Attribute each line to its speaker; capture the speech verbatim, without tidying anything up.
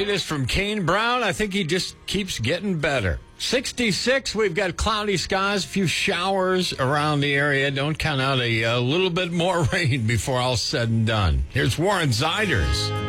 Speaker 1: latest from Kane Brown. I think he just keeps getting better. sixty-six, we've got cloudy skies, a few showers around the area. Don't count out a, a little bit more rain before all's said and done. Here's Warren Ziders.